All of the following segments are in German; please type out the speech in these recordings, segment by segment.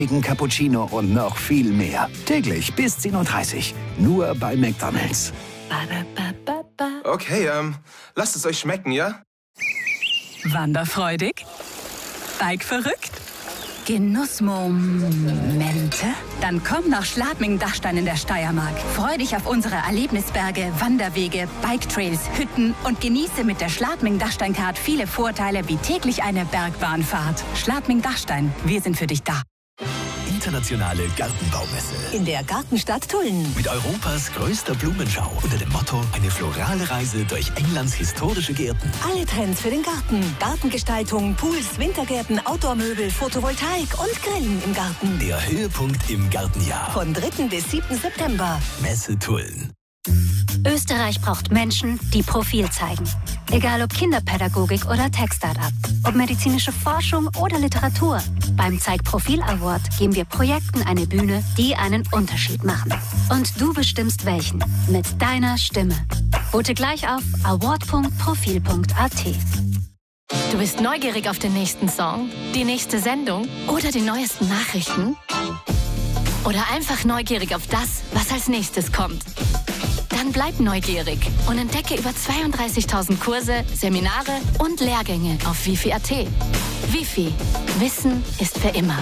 Cappuccino und noch viel mehr. Täglich bis 10:30 Uhr. Nur bei McDonald's. Okay, lasst es euch schmecken, ja? Wanderfreudig? Bikeverrückt? Genussmomente? Dann komm nach Schladming-Dachstein in der Steiermark. Freu dich auf unsere Erlebnisberge, Wanderwege, Biketrails, Hütten und genieße mit der Schladming-Dachstein-Card viele Vorteile wie täglich eine Bergbahnfahrt. Schladming-Dachstein, wir sind für dich da. Internationale Gartenbaumesse. In der Gartenstadt Tulln. Mit Europas größter Blumenschau unter dem Motto eine florale Reise durch Englands historische Gärten. Alle Trends für den Garten. Gartengestaltung, Pools, Wintergärten, Outdoor-Möbel, Photovoltaik und Grillen im Garten. Der Höhepunkt im Gartenjahr. Von 3. bis 7. September. Messe Tulln. Österreich braucht Menschen, die Profil zeigen. Egal ob Kinderpädagogik oder Tech-Startup, ob medizinische Forschung oder Literatur. Beim Zeig Profil Award geben wir Projekten eine Bühne, die einen Unterschied machen. Und du bestimmst welchen. Mit deiner Stimme. Vote gleich auf award.profil.at. Du bist neugierig auf den nächsten Song, die nächste Sendung oder die neuesten Nachrichten? Oder einfach neugierig auf das, was als nächstes kommt? Dann bleib neugierig und entdecke über 32.000 Kurse, Seminare und Lehrgänge auf wifi.at. Wifi. Wissen ist für immer.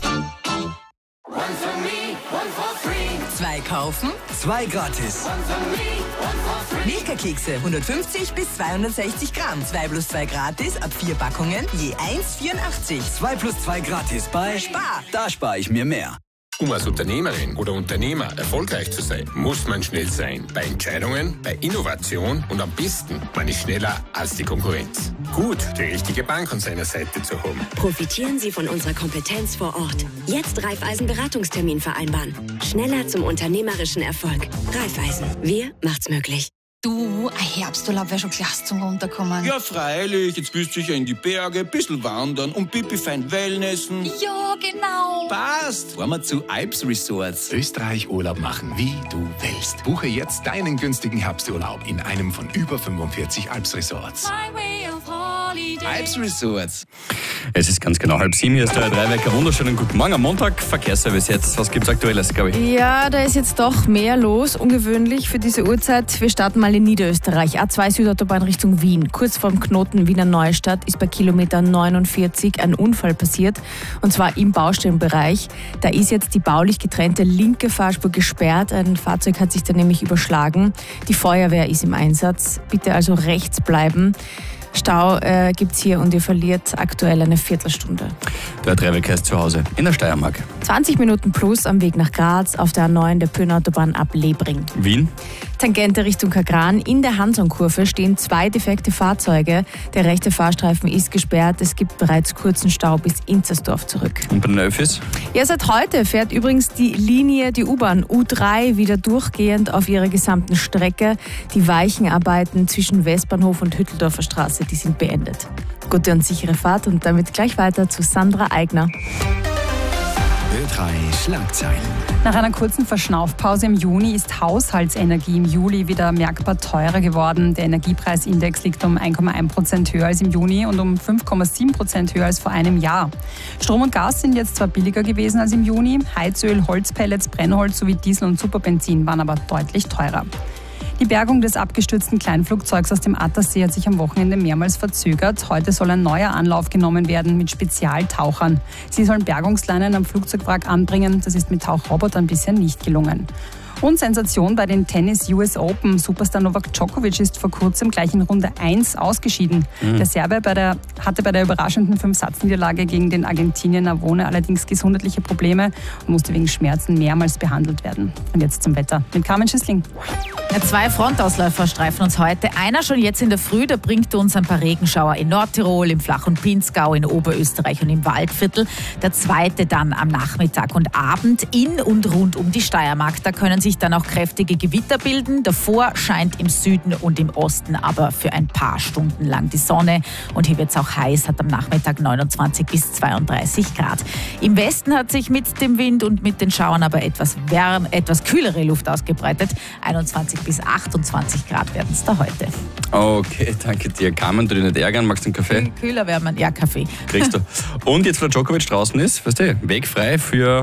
2 kaufen, 2 gratis. Milka-Kekse 150 bis 260 Gramm. 2 plus 2 gratis ab 4 Packungen, je 1,84. 2 plus 2 gratis bei Spar. Da spare ich mir mehr. Um als Unternehmerin oder Unternehmer erfolgreich zu sein, muss man schnell sein. Bei Entscheidungen, bei Innovation und am besten, man ist schneller als die Konkurrenz. Gut, die richtige Bank an seiner Seite zu haben. Profitieren Sie von unserer Kompetenz vor Ort. Jetzt Raiffeisen-Beratungstermin vereinbaren. Schneller zum unternehmerischen Erfolg. Raiffeisen. Wir macht's möglich. Du, ein Herbsturlaub wäre schon klasse zum Runterkommen. Ja, freilich. Jetzt willst du sicher in die Berge, ein bisschen wandern und pipi fein Wellnessen. Ja, genau. Passt. Fahren wir zu Alps Resorts. Österreich Urlaub machen, wie du willst. Buche jetzt deinen günstigen Herbsturlaub in einem von über 45 Alps Resorts. Alps Resorts. Es ist ganz genau 6:30. Hier ist der Dreiwecker. Wunderschönen guten Morgen am Montag. Verkehrsservice jetzt. Was gibt's Aktuelles, glaube ich? Ja, da ist jetzt doch mehr los. Ungewöhnlich für diese Uhrzeit. Wir starten mal in Niederösterreich. A2 Südautobahn Richtung Wien. Kurz vorm Knoten Wiener Neustadt ist bei Kilometer 49 ein Unfall passiert. Und zwar im Baustellenbereich. Da ist jetzt die baulich getrennte linke Fahrspur gesperrt. Ein Fahrzeug hat sich da nämlich überschlagen. Die Feuerwehr ist im Einsatz. Bitte also rechts bleiben. Stau gibt's hier und ihr verliert aktuell eine Viertelstunde. Der Dreiwecker ist zu Hause in der Steiermark. 20 Minuten plus am Weg nach Graz auf der A9 der Pöhnautobahn ab Lebring. Wien. Tangente Richtung Kagran. In der Hansonkurve stehen 2 defekte Fahrzeuge. Der rechte Fahrstreifen ist gesperrt. Es gibt bereits kurzen Stau bis Inzersdorf zurück. Und bei den Öffis? Ja, seit heute fährt übrigens die U-Bahn U3 wieder durchgehend auf ihrer gesamten Strecke. Die Weichenarbeiten zwischen Westbahnhof und Hütteldorfer Straße, die sind beendet. Gute und sichere Fahrt und damit gleich weiter zu Sandra Eigner. Ö3 Schlagzeilen. Nach einer kurzen Verschnaufpause im Juni ist Haushaltsenergie im Juli wieder merkbar teurer geworden. Der Energiepreisindex liegt um 1,1% höher als im Juni und um 5,7% höher als vor einem Jahr. Strom und Gas sind jetzt zwar billiger gewesen als im Juni, Heizöl, Holzpellets, Brennholz sowie Diesel und Superbenzin waren aber deutlich teurer. Die Bergung des abgestürzten Kleinflugzeugs aus dem Attersee hat sich am Wochenende mehrmals verzögert. Heute soll ein neuer Anlauf genommen werden mit Spezialtauchern. Sie sollen Bergungsleinen am Flugzeugwrack anbringen. Das ist mit Tauchrobotern bisher nicht gelungen. Und Sensation bei den Tennis US Open. Superstar Novak Djokovic ist vor kurzem gleich in Runde 1 ausgeschieden. Der Serbe hatte bei der überraschenden 5-Satz-Niederlage gegen den Argentinier Navone allerdings gesundheitliche Probleme und musste wegen Schmerzen mehrmals behandelt werden. Und jetzt zum Wetter mit Carmen Schissling. Ja, 2 Frontausläufer streifen uns heute. Einer schon jetzt in der Früh, da bringt uns ein paar Regenschauer in Nordtirol, im Flach- und Pinzgau, in Oberösterreich und im Waldviertel. Der zweite dann am Nachmittag und Abend in und rund um die Steiermark. Da können sich dann auch kräftige Gewitter bilden. Davor scheint im Süden und im Osten aber für ein paar Stunden lang die Sonne. Und hier wird es auch heiß, hat am Nachmittag 29 bis 32 Grad. Im Westen hat sich mit dem Wind und mit den Schauern aber etwas kühlere Luft ausgebreitet. 21 bis 28 Grad werden es da heute. Okay, danke dir. Carmen, du dich nicht ärgern, magst du einen Kaffee? Kühler wärmen, ja, Kaffee. Kriegst du. Und jetzt, wo der Djokovic draußen ist, weißt du, Weg frei für